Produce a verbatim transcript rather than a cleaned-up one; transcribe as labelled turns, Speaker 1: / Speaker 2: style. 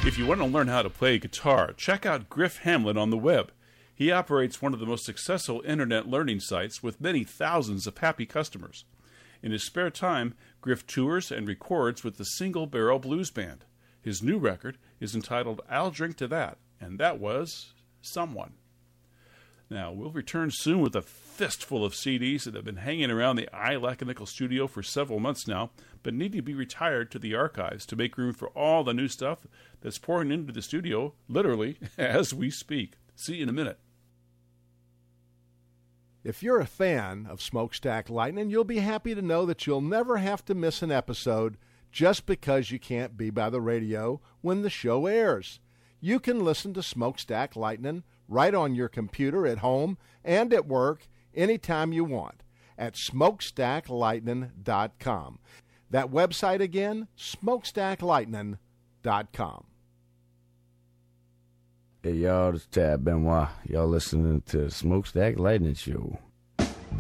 Speaker 1: If you want to learn how to play guitar, check out Griff Hamlin on the web. He operates one of the most successful internet learning sites with many thousands of happy customers. In his spare time, Griff tours and records with the Single Barrel Blues Band. His new record is entitled I'll Drink to That, and that was Someone. Now, we'll return soon with a fistful of C Ds that have been hanging around the iLacanical studio for several months now, but need to be retired to the archives to make room for all the new stuff that's pouring into the studio, literally, as we speak. See you in a minute.
Speaker 2: If you're a fan of Smokestack Lightning, you'll be happy to know that you'll never have to miss an episode just because you can't be by the radio when the show airs. You can listen to Smokestack Lightning right on your computer at home and at work anytime you want at smokestack lightning dot com. That website again, smokestack lightning dot com.
Speaker 3: Hey, y'all, this is Tab Benoit. Y'all listening to the Smokestack Lightning Show.